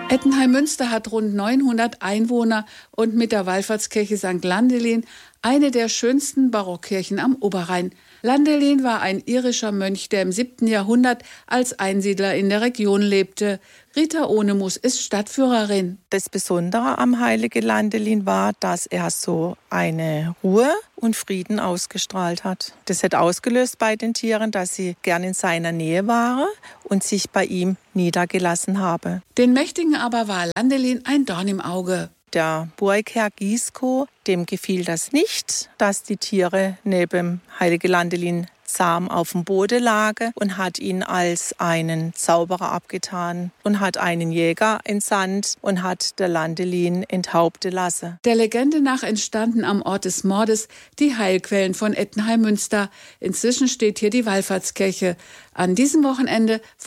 Ettenheim-Münster hat rund 900 Einwohner und mit der Wallfahrtskirche St. Landelin eine der schönsten Barockkirchen am Oberrhein. Landelin war ein irischer Mönch, der im 7. Jahrhundert als Einsiedler in der Region lebte. Rita Ohnemus ist Stadtführerin. Das Besondere am heiligen Landelin war, dass er so eine Ruhe und Frieden ausgestrahlt hat. Das hat ausgelöst bei den Tieren, dass sie gern in seiner Nähe waren und sich bei ihm niedergelassen haben. Den Mächtigen aber war Landelin ein Dorn im Auge. Der Burgherr Gisko, dem gefiel das nicht, dass die Tiere neben heiligen Landelin zahm auf dem Boden lagen und hat ihn als einen Zauberer abgetan und hat einen Jäger entsandt und hat der Landelin enthaupten lassen. Der Legende nach entstanden am Ort des Mordes die Heilquellen von Ettenheim-Münster. Inzwischen steht hier die Wallfahrtskirche. An diesem Wochenende